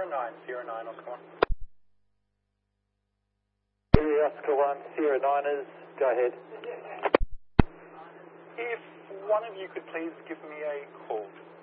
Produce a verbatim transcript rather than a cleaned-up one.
nine, zero nine, Oscar one. Oscar one, zero niners, go ahead. If one of you could please give me a call.